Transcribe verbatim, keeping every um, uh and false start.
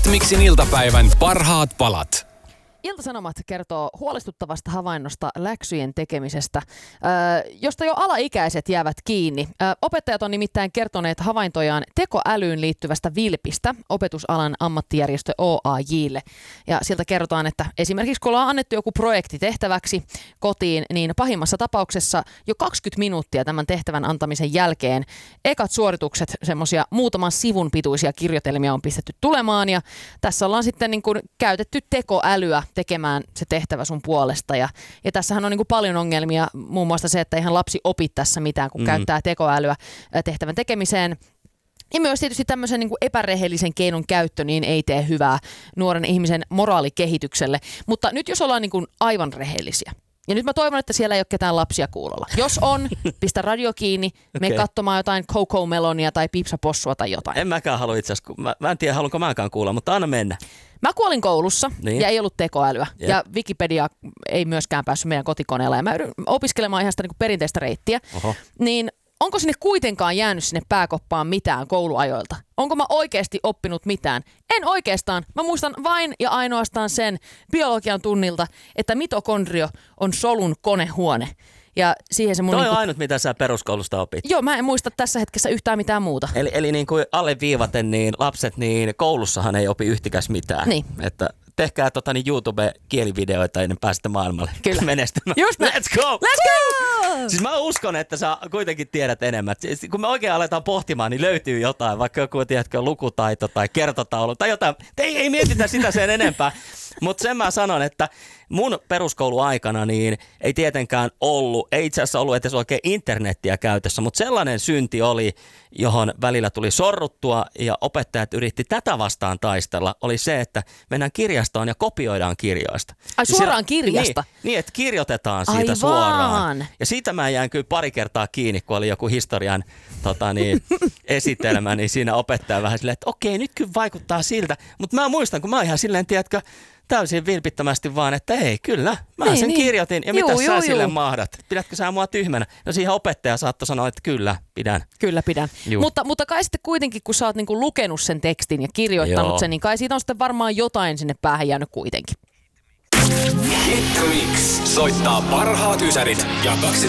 Hitmixin iltapäivän parhaat palat. Ilta-Sanomat kertoo huolestuttavasta havainnosta läksyjen tekemisestä, josta jo alaikäiset jäävät kiinni. Opettajat on nimittäin kertoneet havaintojaan tekoälyyn liittyvästä vilpistä opetusalan ammattijärjestö O A J:lle. Ja sieltä kerrotaan, että esimerkiksi kun ollaan annettu joku projekti tehtäväksi kotiin, niin pahimmassa tapauksessa jo kaksikymmentä minuuttia tämän tehtävän antamisen jälkeen ekat suoritukset, semmoisia muutaman sivun pituisia kirjoitelmia on pistetty tulemaan. Ja tässä ollaan sitten niin kuin käytetty tekoälyä tekemään se tehtävä sun puolesta. Ja, ja tässähän on niin kuin paljon ongelmia, muun muassa se, että eihän lapsi opi tässä mitään, kun mm. käyttää tekoälyä tehtävän tekemiseen. Ja myös tietysti tämmöisen niin kuin epärehellisen keinon käyttö niin ei tee hyvää nuoren ihmisen moraalikehitykselle. Mutta nyt jos ollaan niin kuin aivan rehellisiä, ja nyt mä toivon, että siellä ei ole ketään lapsia kuulolla. Jos on, pistä radio kiinni, okay. Me katsomaan jotain Coco Melonia tai Pipsapossua tai jotain. En mäkään halua itse asiassa, mä, mä en tiedä haluanko mäkään kuulla, mutta anna mennä. Mä kuolin koulussa niin. Ja ei ollut tekoälyä. Jep. Ja Wikipedia ei myöskään päässyt meidän kotikoneella. Ja mä yritän opiskelemaan ihan sitä niin kuin perinteistä reittiä. Oho. Niin onko sinne kuitenkaan jäänyt sinne pääkoppaan mitään kouluajoilta? Onko mä oikeasti oppinut mitään? En oikeastaan. Mä muistan vain ja ainoastaan sen biologian tunnilta, että mitokondrio on solun konehuone. Ja siihen se mun Toi niinku... on ainut, mitä sä peruskoulusta opit. Joo, mä en muista tässä hetkessä yhtään mitään muuta. Eli, eli niin kuin alleviivaten, niin lapset, niin koulussahan ei opi yhtikäs mitään. Niin. Että tehkää tota, niin YouTube-kielivideoita ennen päästä maailmalle Kyllä. menestymään. Just näin. Let's go! Let's go! Siis mä uskon, että sä kuitenkin tiedät enemmän. Siis kun me oikein aletaan pohtimaan, niin löytyy jotain, vaikka joku tiedätkö, lukutaito tai kertotaulu tai jotain. Ei, ei mietitä sitä sen enempää. Mutta sen mä sanon, että mun peruskouluaikana niin ei tietenkään ollut, ei itse asiassa ollut edes oikein internettiä käytössä, mutta sellainen synti oli, johon välillä tuli sorruttua ja opettajat yritti tätä vastaan taistella, oli se, että mennään kirjastoon ja kopioidaan kirjoista. Ai ja suoraan siellä, kirjasta? Niin, niin, että kirjoitetaan siitä Aivan. suoraan. Ja siitä mä jäin kyllä pari kertaa kiinni, kun oli joku historian tota niin, esitelmä, niin siinä opettaja vähän silleen, että okei, nyt kyllä vaikuttaa siltä. Mutta mä muistan, kun mä oon ihan silleen, tiedätkö, täysin vilpittömästi vaan, että ei, kyllä, mä niin, sen niin. kirjoitin. Ja mitä sä juu, sille juu. mahdat? Pidätkö sä mua tyhmänä? No siihen opettaja saattoi sanoa, että kyllä, pidän. Kyllä pidän. Mutta, mutta kai sitten kuitenkin, kun sä oot niinku lukenut sen tekstin ja kirjoittanut Joo. sen, niin kai siitä on sitten varmaan jotain sinne päähän jäänyt kuitenkin. Hitmix soittaa parhaat ysärit ja kaksi